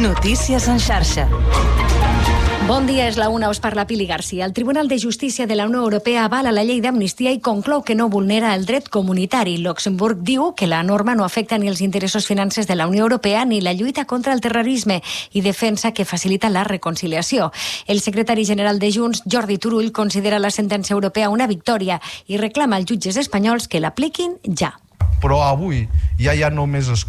Notícies en xarxa. Bon dia, és la 1, us parla Pili Garcia. El Tribunal de Justícia de la Unió Europea avala la llei d'amnistia i conclou que no vulnera el dret comunitari. Luxemburg diu que la norma no afecta ni els interessos financers de la Unió Europea ni la lluita contra el terrorisme i defensa que facilita la reconciliació. El secretari general de Junts, Jordi Turull, considera la sentència europea una victòria i reclama als jutges espanyols que l'apliquin ja. Però avui ja no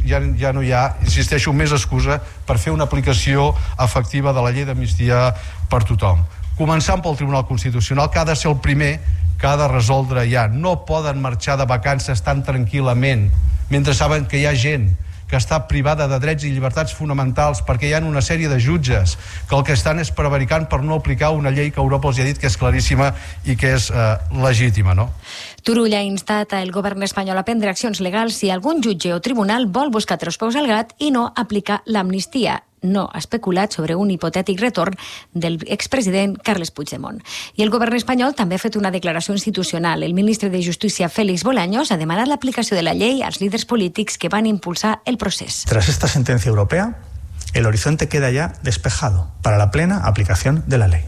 hi ha, insisteixo, més excusa per fer una aplicació efectiva de la llei d'amnistia per tothom. Començant pel Tribunal Constitucional, que ha de ser el primer que ha de resoldre ja. No poden marxar de vacances tan tranquil·lament mentre saben que hi ha gent que està privada de drets i llibertats fonamentals perquè hi ha una sèrie de jutges que el que estan és prevaricant per no aplicar una llei que Europa els ha dit que és claríssima i que és legítima, no? Turull ha instat el govern espanyol a prendre accions legals si algun jutge o tribunal vol buscar tres peus al gat i no aplicar l'amnistia. No ha especulat sobre un hipotètic retorn del expresident Carles Puigdemont. I el govern espanyol també ha fet una declaració institucional. El ministre de Justícia, Félix Bolaños, ha demanat l'aplicació de la llei als líders polítics que van impulsar el procés. Tras esta sentencia europea, el horizonte queda ya despejado para la plena aplicación de la ley.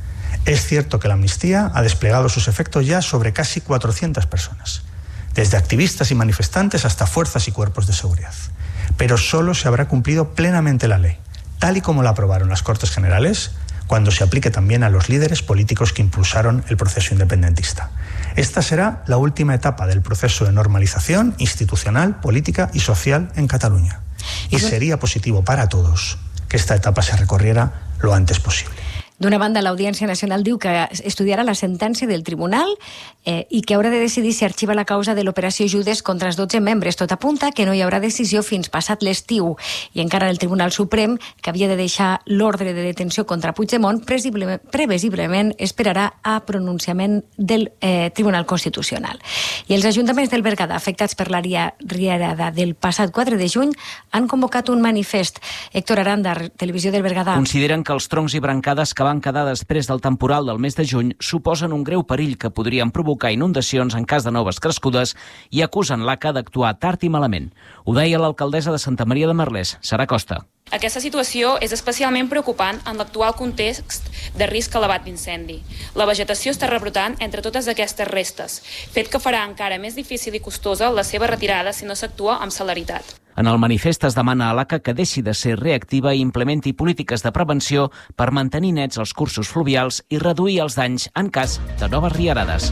Es cierto que la amnistía ha desplegado sus efectos ya sobre casi 400 personas, desde activistas y manifestantes hasta fuerzas y cuerpos de seguridad. Pero solo se habrá cumplido plenamente la ley, tal y como la aprobaron las Cortes Generales, cuando se aplique también a los líderes políticos que impulsaron el proceso independentista. Esta será la última etapa del proceso de normalización institucional, política y social en Cataluña. Y sería positivo para todos que esta etapa se recorriera lo antes posible. D'una banda, l'Audiència Nacional diu que estudiarà la sentència del tribunal i que haurà de decidir si arxiva la causa de l'operació Judes contra els 12 membres. Tot apunta que no hi haurà decisió fins passat l'estiu. I encara el Tribunal Suprem, que havia de deixar l'ordre de detenció contra Puigdemont, previsiblement esperarà a pronunciament del Tribunal Constitucional. I els ajuntaments del Berguedà, afectats per la riada del passat 4 de juny, han convocat un manifest. Héctor Aranda, Televisió del Berguedà. Consideren que els troncs i brancades que van quedar després del temporal del mes de juny suposen un greu perill que podrien provocar inundacions en cas de noves crescudes i acusen l'ACA d'actuar tard i malament. Ho deia l'alcaldessa de Santa Maria de Merlès, Sara Costa. Aquesta situació és especialment preocupant en l'actual context de risc elevat d'incendi. La vegetació està rebrotant entre totes aquestes restes, fet que farà encara més difícil i costosa la seva retirada si no s'actua amb celeritat. En el manifest es demana a l'ACA que deixi de ser reactiva i implementi polítiques de prevenció per mantenir nets els cursos fluvials i reduir els danys en cas de noves riarades.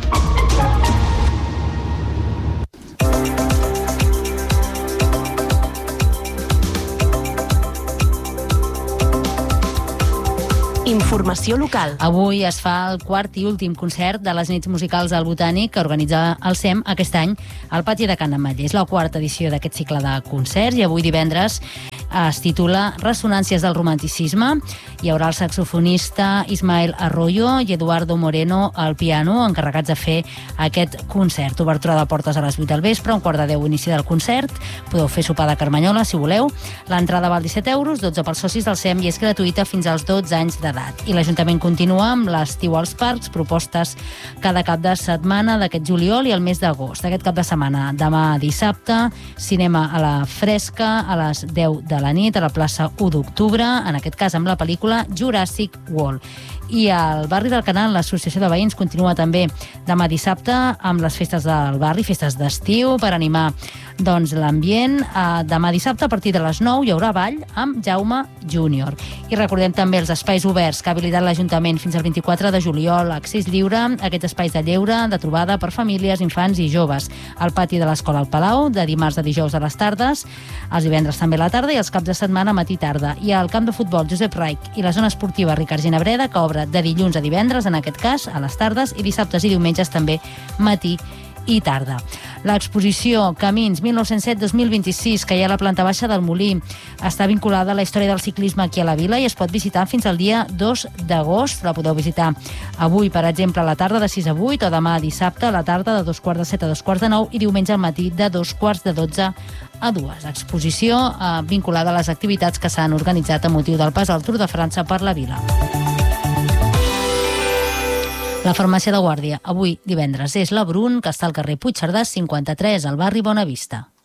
Informació local. Avui es fa el quart i últim concert de les nits musicals al Botànic que organitza el SEM aquest any al pati de Can Ametller. És la quarta edició d'aquest cicle de concerts i avui divendres es titula Ressonàncies del romanticisme. Hi haurà el saxofonista Ismael Arroyo i Eduardo Moreno al piano, encarregats de fer aquest concert. Obertura de portes a les 8 del vespre, 9:45 inici del concert. Podeu fer sopar de carmanyola si voleu. L'entrada val 17 euros, 12 pels socis del SEM i és gratuïta fins als 12 anys d'edat. I l'Ajuntament continua amb l'estiu als parcs, propostes cada cap de setmana d'aquest juliol i el mes d'agost. Aquest cap de setmana, demà dissabte, cinema a la Fresca a les 10 de la nit a la plaça 1 d'octubre, en aquest cas amb la pel·lícula Jurassic World. I al barri del Canal, l'Associació de Veïns continua també demà dissabte amb les festes del barri, festes d'estiu, per animar l'ambient. Demà dissabte, a partir de les 9, hi haurà ball amb Jaume Júnior. I recordem també els espais oberts que ha habilitat l'Ajuntament fins al 24 de juliol. Accés lliure, aquests espais de lleure, de trobada per famílies, infants i joves. Al pati de l'Escola al Palau, de dimarts a dijous a les tardes, els divendres també a la tarda i els caps de setmana matí i tarda. I al camp de futbol Josep Raich i la zona esportiva Ricard Ginebreda, que obre de dilluns a divendres, en aquest cas, a les tardes, i dissabtes i diumenges també matí i tarda. L'exposició Camins 1907-2026, que hi ha a la planta baixa del Molí, està vinculada a la història del ciclisme aquí a la vila i es pot visitar fins al dia 2 d'agost. La podeu visitar avui, per exemple, a la tarda de 6 a 8 o demà dissabte a la tarda de 2:45 a 2:45 i diumenge al matí de 2:45 a 2. Exposició vinculada a les activitats que s'han organitzat a motiu del pas al Tour de França per la vila. La farmàcia de guàrdia, avui divendres, és la Brun, que està al carrer Puigcerdà 53, al barri Bonavista.